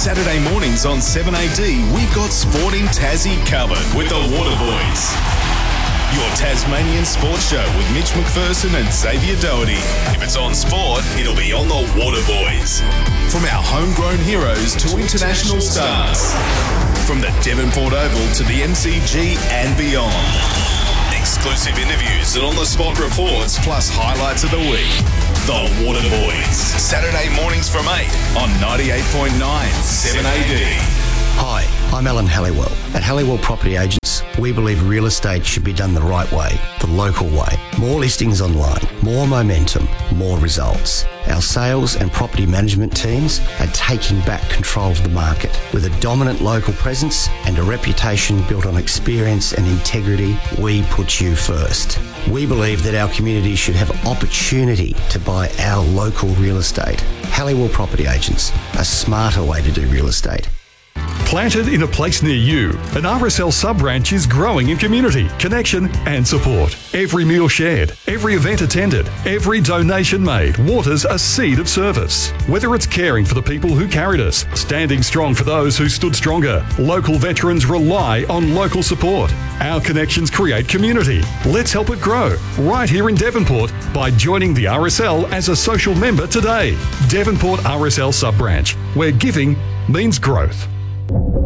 Saturday mornings on 7AD, we've got Sport in Tassie covered with the Waterboys. Your Tasmanian sports show with Mitch McPherson and Xavier Doherty. If it's on sport, it'll be on the Waterboys. From our homegrown heroes to international stars. From the Devonport Oval to the MCG and beyond. Exclusive interviews and on-the-spot reports, plus highlights of the week. The Waterboys. Saturday mornings from 8 on 98.9 7AD. Hi, I'm Alan Halliwell. At Halliwell Property Agents, we believe real estate should be done the right way, the local way. More listings online, more momentum, more results. Our sales and property management teams are taking back control of the market. With a dominant local presence and a reputation built on experience and integrity, we put you first. We believe that our community should have opportunity to buy our local real estate. Halliwell Property Agents, a smarter way to do real estate. Planted in a place near you, an RSL sub-branch is growing in community, connection and support. Every meal shared, every event attended, every donation made waters a seed of service. Whether it's caring for the people who carried us, standing strong for those who stood stronger, local veterans rely on local support. Our connections create community. Let's help it grow right here in Devonport by joining the RSL as a social member today. Devonport RSL sub-branch, where giving means growth.